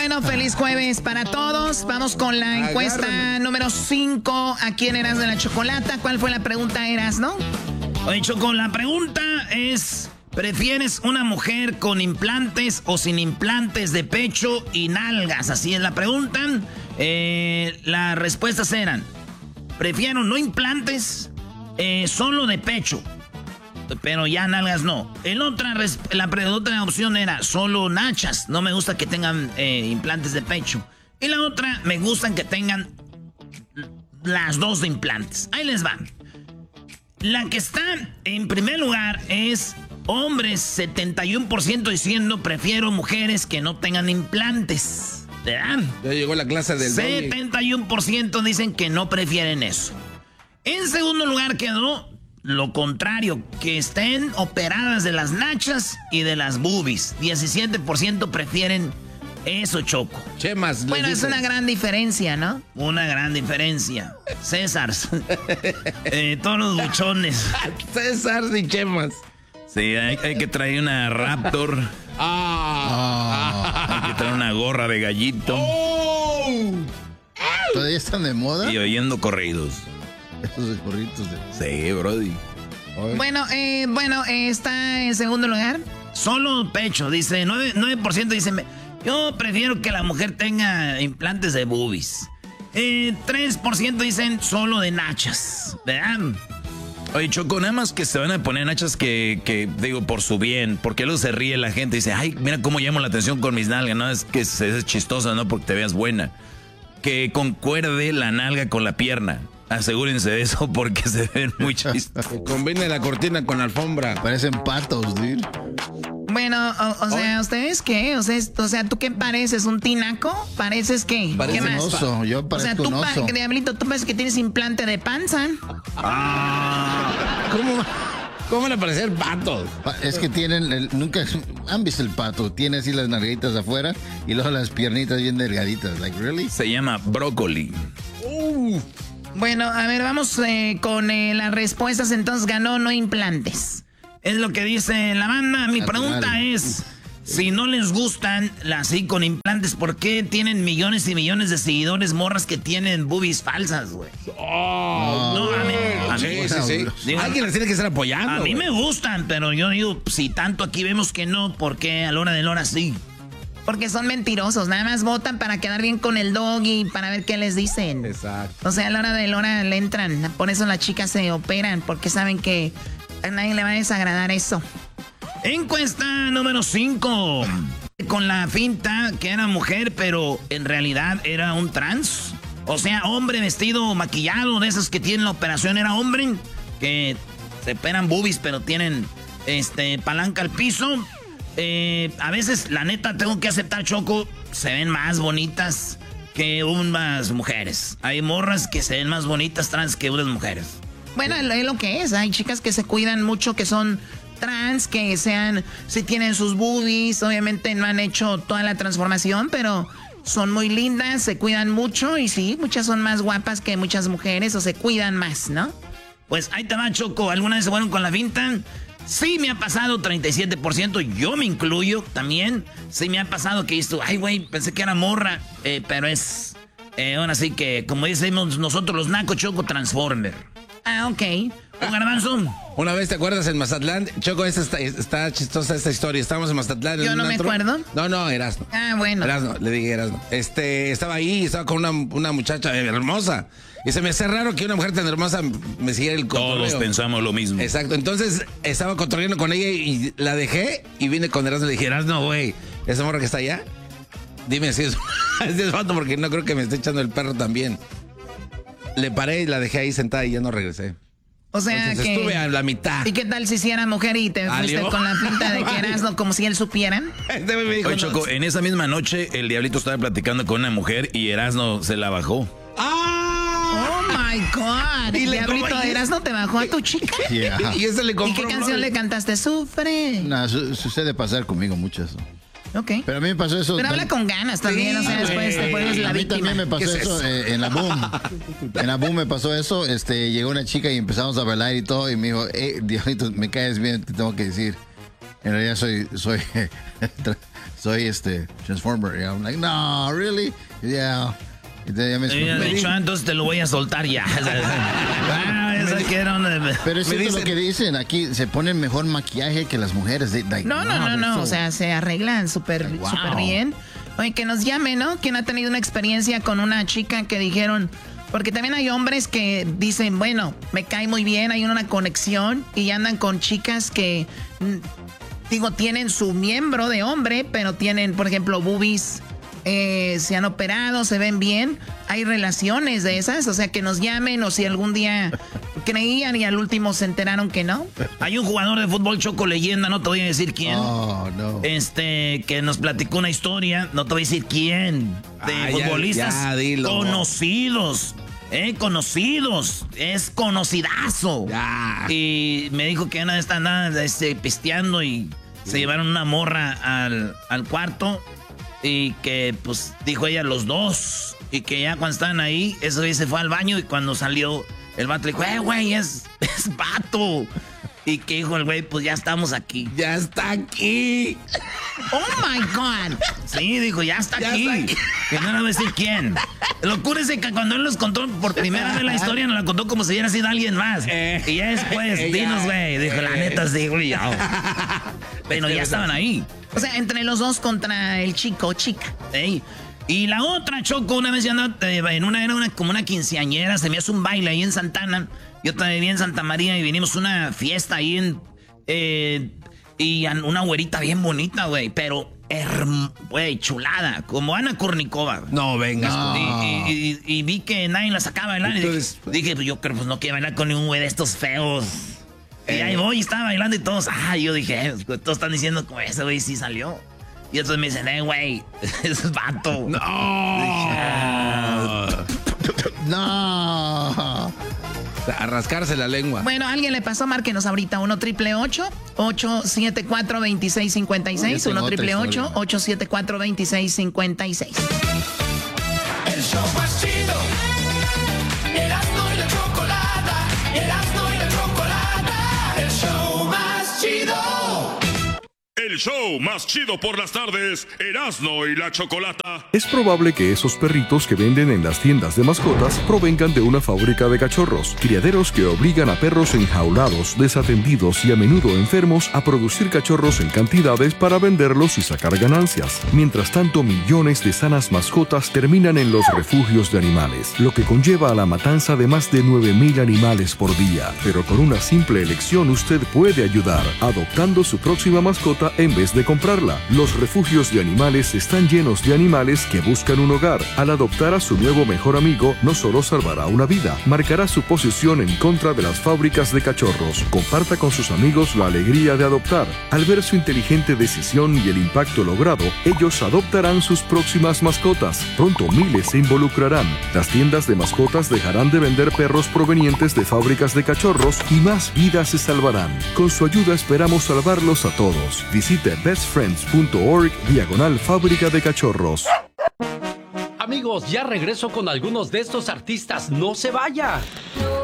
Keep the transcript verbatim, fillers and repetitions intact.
Bueno, feliz jueves para todos. Vamos con la encuesta Agárrame. número cinco. ¿A quién eras de la chocolata? ¿Cuál fue la pregunta, eras, no? Oye, Choco, la pregunta es... ¿prefieres una mujer con implantes o sin implantes de pecho y nalgas? Así es la pregunta. Eh, las respuestas eran... prefiero no implantes, eh, solo de pecho, pero ya nalgas no. El otra, la otra opción era solo nachas. No me gusta que tengan eh, implantes de pecho. Y la otra, me gustan que tengan las dos de implantes. Ahí les va. La que está en primer lugar es hombres, setenta y uno por ciento diciendo prefiero mujeres que no tengan implantes. ¿Verdad? Ya llegó la clase del setenta y uno por ciento dicen que no prefieren eso. En segundo lugar quedó lo contrario, que estén operadas de las nachas y de las boobies. diecisiete por ciento prefieren eso, Choco. Chemas. Bueno, es una gran diferencia, ¿no? Una gran diferencia. César. eh, todos los buchones. César y chemas. Sí, hay, hay que traer una Raptor. Ah. Hay que traer una gorra de gallito. Oh. ¿Todavía están de moda? Y oyendo corridos. Esos de corridos. De... Sí, brody. Oye. Bueno, eh, bueno, eh, está en segundo lugar. Solo pecho, dice, nueve por ciento dice, yo prefiero que la mujer tenga implantes de boobies. Eh, tres por ciento dicen solo de nachas, ¿verdad? Oye, Choco, nada más que se van a poner nachas que, que, digo, por su bien, porque luego se ríe la gente y dice, ay, mira cómo llamo la atención con mis nalgas, no, es que es, es chistosa, no porque te veas buena. Que concuerde la nalga con la pierna. Asegúrense de eso porque se ven muy chistosos. Que combine la cortina con la alfombra. Parecen patos, dude. Bueno, o, o sea, ¿ustedes qué? O sea, o sea, ¿tú qué pareces? ¿Un tinaco? ¿Pareces qué? Parece ¿Qué un más? oso, yo parezco o sea, tú, un oso. Pa- Diablito, tú pareces que tienes implante de panza. Ah, ¿Cómo, cómo le parecer patos? Es que tienen, el, nunca han visto el pato, tiene así las nalguitas afuera y luego las piernitas bien delgaditas, like, really? Se llama brócoli. Uh. Bueno, a ver, vamos eh, con eh, las respuestas. Entonces ganó no implantes. Es lo que dice la banda. Mi Natural. pregunta es, si no les gustan las así con implantes, ¿por qué tienen millones y millones de seguidores morras que tienen boobies falsas, güey? Oh, no, a mí, a sí, mí, sí, sí. Digo, Alguien les tiene que estar apoyando. A mí güey. me gustan, pero yo digo, si tanto aquí vemos que no, ¿por qué a la hora de la hora sí? Porque son mentirosos, nada más votan para quedar bien con el doggy, para ver qué les dicen. Exacto. O sea, a la hora de la hora le entran, por eso las chicas se operan, porque saben que a nadie le va a desagradar eso. Encuesta número cinco. Con la finta que era mujer, pero en realidad era un trans. O sea, hombre vestido, maquillado, de esos que tienen la operación, era hombre, que se operan boobies, pero tienen este palanca al piso. Eh, a veces, la neta, tengo que aceptar, Choco, se ven más bonitas que unas mujeres. Hay morras que se ven más bonitas trans que unas mujeres. Bueno, es lo que es. Hay chicas que se cuidan mucho, que son trans, que sean, si tienen sus boobies, obviamente no han hecho toda la transformación, pero son muy lindas, se cuidan mucho y sí, muchas son más guapas que muchas mujeres o se cuidan más, ¿no? Pues ahí te va, Choco. ¿Alguna vez se fueron con la finta? Sí me ha pasado, treinta y siete por ciento, yo me incluyo también. Sí me ha pasado que esto, ay, güey, pensé que era morra, eh, pero es, eh, ahora sí que, como decimos nosotros los nacos, Choco, Transformer. Ah, ok. ¿Un garbanzo? Una vez, ¿te acuerdas en Mazatlán? Choco, esta está, está chistosa esta historia. Estábamos en Mazatlán. Yo en no un me antro. acuerdo. No, no, Erasno. Ah, bueno. Erasno, le dije Erasno. Este, estaba ahí, estaba con una, una muchacha hermosa. Y se me hace raro que una mujer tan hermosa me siguiera el cotorreo. Todos pensamos lo mismo. Exacto. Entonces, estaba cotorreando con ella y la dejé y vine con Erasno y le dije, Erasno, güey, esa morra que está allá, dime si es, si es vato porque no creo que me esté echando el perro también. Le paré y la dejé ahí sentada y ya no regresé. O sea Entonces, que... estuve a la mitad. ¿Y qué tal si hiciera mujer y te fuiste ¿Alió? con la pinta de que eras no, como si él supiera? Este me dijo, Oye, Choco, en esa misma noche el Diablito estaba platicando con una mujer y Erasno se la bajó. ¡Ah! Oh my God. Y ¿El le- Diablito ¿cómo? de Erasno te bajó a tu chica? Yeah. Y ese le ¿Y compró. qué canción le cantaste? Sufre. No, su- sucede pasar conmigo mucho eso. Ok. Pero a mí me pasó eso. Pero habla con ganas también, o sea, después te vuelves la A mí víctima. también me pasó ¿Qué es eso, eso? eh, en la Boom. En la Boom me pasó eso. Este, llegó una chica y empezamos a bailar y todo. Y me dijo, eh, Diablito, me caes bien, te tengo que decir. En realidad soy, soy, soy este Transformer. Y I'm like, no, really? Yeah. Ya me había dicho, entonces te lo voy a soltar ya. ah, esa que era una... Pero es cierto lo que dicen, aquí se ponen mejor maquillaje que las mujeres. Like, no, no, no, no, so... o sea, se arreglan súper wow. súper bien. Oye, que nos llame, ¿no? ¿Quién ha tenido una experiencia con una chica que dijeron... Porque también hay hombres que dicen, bueno, me cae muy bien, hay una conexión y andan con chicas que, digo, tienen su miembro de hombre, pero tienen, por ejemplo, boobies... Eh, se han operado, se ven bien. Hay relaciones de esas, o sea, que nos llamen o si algún día creían y al último se enteraron que no. Hay un jugador de fútbol choco leyenda, no te voy a decir quién. Oh, no. Este, que nos platicó una historia, no te voy a decir quién. De ah, futbolistas ya, ya, conocidos. Eh, conocidos. Es conocidazo. Ya. Y me dijo que una vez estaban este, pisteando y sí. se llevaron una morra al, al cuarto. Y que, pues, dijo ella, los dos. Y que ya cuando estaban ahí, ese güey se fue al baño y cuando salió, el vato le dijo, eh, güey, es, es vato. Y que dijo el güey, pues ya estamos aquí. ¡Ya está aquí! ¡Oh, my God! Sí, dijo, ya está ya aquí. Está aquí. Que no le voy a decir quién. Lo cura es que cuando él nos contó por primera vez la historia, nos la contó como si hubiera sido alguien más. Eh, y ya después, eh, dinos, güey. Dijo, eh, la neta, sí, güey. Pero ya estaban ahí. O sea, entre los dos contra el chico o chica. Ey. Y la otra, Choco, una vez ya andaba en una, era una, como una quinceañera, se me hace un baile ahí en Santana. Yo también vivía en Santa María y vinimos a una fiesta ahí en... Eh, y una güerita bien bonita, güey, pero... Güey, chulada, como Ana Kournikova. No, venga. No. Y, y, y, y vi que nadie la sacaba a bailar. Entonces, y dije, dije, yo creo pues no quiero bailar con ningún güey de estos feos. Eh. Y ahí voy, estaba bailando y todos, ah, yo dije, eh, todos están diciendo como ese güey sí salió. Y entonces me dicen, eh, güey, es vato. No. Dije, ah. No. A rascarse la lengua. Bueno, alguien le pasó, márquenos ahorita uno triple ocho ocho siete cuatro dos seis cinco seis, uno triple ocho ocho siete cuatro dos seis cinco seis. El show más chido, Erasmo y la Chocolata, Erasmo y la Chocolata, el show más chido. El show más chido por las tardes, Erasmo y la Chocolata. Es probable que esos perritos que venden en las tiendas de mascotas provengan de una fábrica de cachorros, criaderos que obligan a perros enjaulados, desatendidos y a menudo enfermos a producir cachorros en cantidades para venderlos y sacar ganancias. Mientras tanto, millones de sanas mascotas terminan en los refugios de animales, lo que conlleva a la matanza de más de nueve mil animales por día. Pero con una simple elección usted puede ayudar, adoptando su próxima mascota en vez de comprarla. Los refugios de animales están llenos de animales que buscan un hogar. Al adoptar a su nuevo mejor amigo, no solo salvará una vida, marcará su posición en contra de las fábricas de cachorros. Comparta con sus amigos la alegría de adoptar. Al ver su inteligente decisión y el impacto logrado, ellos adoptarán sus próximas mascotas. Pronto miles se involucrarán. Las tiendas de mascotas dejarán de vender perros provenientes de fábricas de cachorros y más vidas se salvarán. Con su ayuda esperamos salvarlos a todos. Visite bestfriends.org diagonal fábrica de cachorros. Amigos, ya regreso con algunos de estos artistas. ¡No se vaya!